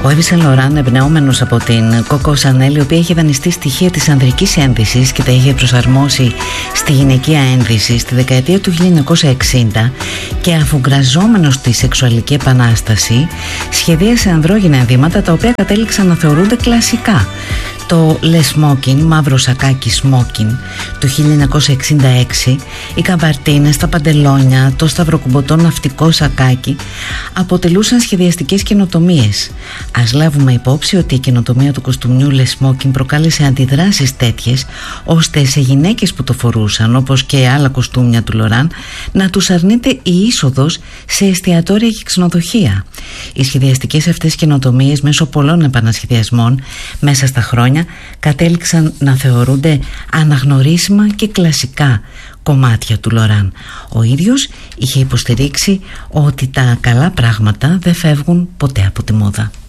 Ο Yves Saint Laurent, εμπνεόμενος από την Coco Chanel, η οποία είχε δανειστεί στοιχεία της ανδρικής ένδυσης και τα είχε προσαρμόσει στη γυναικεία ένδυση στη δεκαετία του 1960, και αφουγκραζόμενος τη σεξουαλική επανάσταση, σχεδίασε ανδρόγυνα ενδύματα τα οποία κατέληξαν να θεωρούνται κλασικά. Το Le Smoking, μαύρο σακάκι smoking του 1966, οι καμπαρτίνες, τα παντελόνια, το σταυροκουμποτό ναυτικό σακάκι αποτελούσαν σχεδιαστικές καινοτομίες. Ας λάβουμε υπόψη ότι η καινοτομία του κοστούμιου Le Smoking προκάλεσε αντιδράσεις τέτοιες, ώστε σε γυναίκες που το φορούσαν, όπως και άλλα κοστούμια του Laurent, να τους αρνείται η είσοδος σε εστιατόρια και ξενοδοχεία. Οι σχεδιαστικές αυτές καινοτομίες, μέσω πολλών επανασχεδιασμών μέσα στα χρόνια, κατέληξαν να θεωρούνται αναγνωρίσιμα και κλασικά κομμάτια του Laurent. Ο ίδιος είχε υποστηρίξει ότι τα καλά πράγματα δεν φεύγουν ποτέ από τη μόδα.